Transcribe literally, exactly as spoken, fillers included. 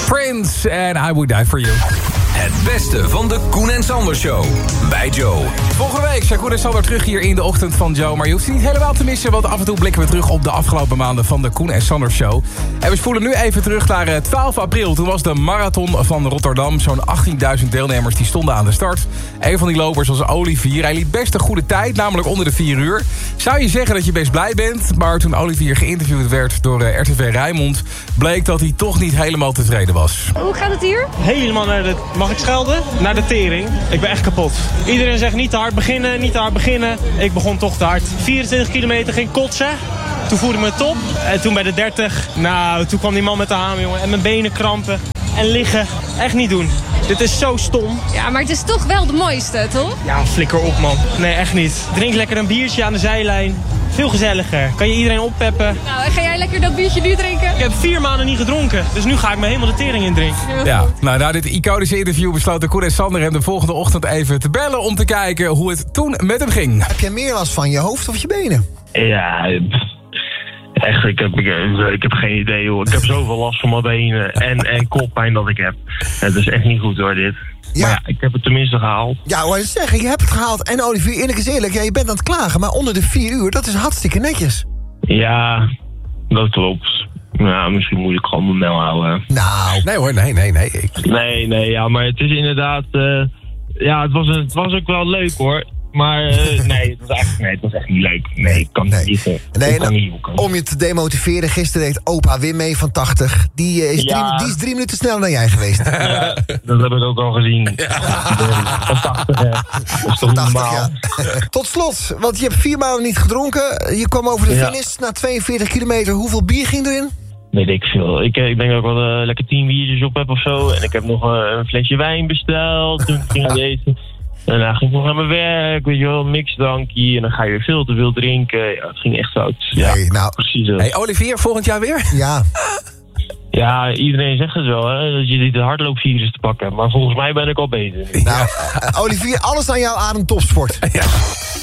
Prince en I Would Die For You. Het beste van de Koen en Sander Show. Bij Joe. Volgende week zijn Koen en Sander terug hier in de ochtend van Joe. Maar je hoeft ze niet helemaal te missen, want af en toe blikken we terug op de afgelopen maanden van de Koen en Sander Show. En we spoelen nu even terug naar twaalf april. Toen was de marathon van Rotterdam. Zo'n achttienduizend deelnemers die stonden aan de start. Een van die lopers was Olivier. Hij liep best een goede tijd, namelijk onder de vier uur. Zou je zeggen dat je best blij bent, maar toen Olivier geïnterviewd werd door R T V Rijnmond, bleek dat hij toch niet helemaal tevreden was. Hoe gaat het hier? Helemaal naar de... Mag ik schelden? Naar de tering. Ik ben echt kapot. Iedereen zegt niet te hard beginnen, niet te hard beginnen. Ik begon toch te hard. vierentwintig kilometer ging kotsen. Toen voelde ik me top. En toen bij de dertig, nou, toen kwam die man met de hamer, jongen. En mijn benen krampen. En liggen. Echt niet doen. Dit is zo stom. Ja, maar het is toch wel de mooiste, toch? Ja, flikker op, man. Nee, echt niet. Drink lekker een biertje aan de zijlijn. Veel gezelliger. Kan je iedereen oppeppen. Nou, en ga jij lekker dat biertje nu drinken? Ik heb vier maanden niet gedronken. Dus nu ga ik me helemaal de tering indrinken. Ja, nou, na dit iconische interview besloten Koen en Sander hem de volgende ochtend even te bellen om te kijken hoe het toen met hem ging. Heb jij meer last van je hoofd of je benen? Ja, echt, ik heb, ik, ik heb geen idee hoor. Ik heb zoveel last van mijn benen en, en koppijn dat ik heb. Het is echt niet goed hoor, dit. Ja. Maar ja, ik heb het tenminste gehaald. Ja, wou je zeggen, je hebt het gehaald. En Olivier, eerlijk is eerlijk, ja, je bent aan het klagen. Maar onder de vier uur, dat is hartstikke netjes. Ja, dat klopt. Nou, misschien moet ik gewoon mijn mel houden. Nou. Nee hoor, nee, nee, nee. Ik... Nee, nee, ja, maar het is inderdaad... Uh, ja, het was, een, het was ook wel leuk hoor. Maar uh, nee, het was echt, nee, het was echt niet leuk. Nee, ik kan nee. niet. Uh, nee, ik kan nou, niet hoeken. om je te demotiveren, gisteren deed opa Wim mee van tachtig. Die, uh, is Ja. drie, die is drie minuten sneller dan jij geweest. Ja, dat heb ik ook al gezien. Ja. Van tachtig, hè. Dat is toch tachtig, normaal. ja. Tot slot, want je hebt vier maanden niet gedronken. Je kwam over de Ja. finish na tweeënveertig kilometer. Hoeveel bier ging erin? Weet ik veel. Ik, ik denk dat ik wel uh, lekker tien biertjes op heb of zo. En ik heb nog uh, een flesje wijn besteld. Toen ging ik eten. En dan ging ik nog naar mijn werk, weet je wel, een mixdrankje. En dan ga je weer veel te veel drinken. Ja, het ging echt fout. Ja, Nee, nou. precies. dat. Hey Olivier, volgend jaar weer? Ja. Ja, iedereen zegt het wel, hè, dat je niet de hardloopvirus te pakken hebt. Maar volgens mij ben ik al beter. Nou, uh, Olivier, alles aan jou adem topsport. Ja.